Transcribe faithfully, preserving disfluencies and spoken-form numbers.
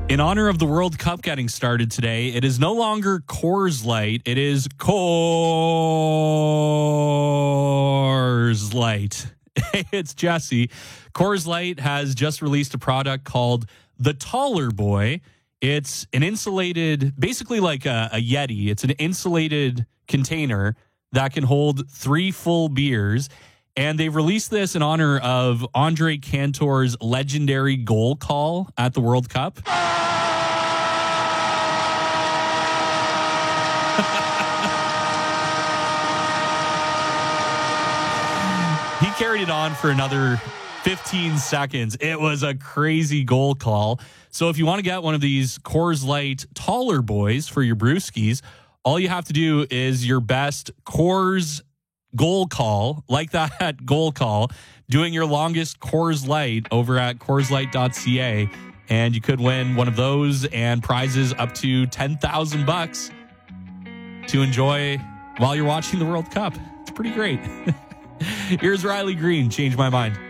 In honor of the World Cup getting started today, it is no longer Coors Light. It is Coors Light. Hey, it's Jesse. Coors Light has just released a product called the Taller Boy. It's an insulated, basically like a, a Yeti. It's an insulated container that can hold three full beers. And they've released this in honor of Andre Cantor's legendary goal call at the World Cup. He carried it on for another fifteen seconds. It was a crazy goal call. So if you want to get one of these Coors Light Taller Boys for your brewskis, all you have to do is your best Coors goal call, like that goal call, doing your longest Coors Light over at Coors Light dot C A, and you could win one of those and prizes up to ten thousand bucks to enjoy while you're watching the World Cup. It's pretty great. Here's Riley Green, Change My Mind.